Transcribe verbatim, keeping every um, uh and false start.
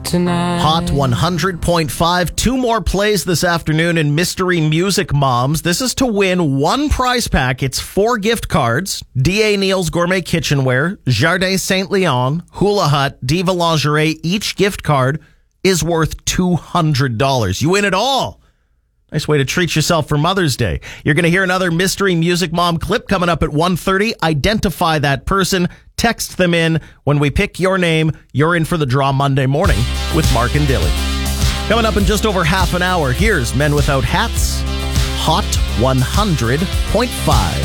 tonight. Hot one hundred point five. Two more plays this afternoon in Mystery Music Moms. This is to win one prize pack. It's four gift cards. D A. Neal's Gourmet Kitchenware, Jardin Saint Leon, Hula Hut, Diva Lingerie. Each gift card is worth two hundred dollars. You win it all. Nice way to treat yourself for Mother's Day. You're going to hear another Mystery Music Mom clip coming up at one thirty. Identify that person. Text them in. When we pick your name, you're in for the draw Monday morning with Mark and Dilly. Coming up in just over half an hour, here's Men Without Hats, Hot one hundred point five.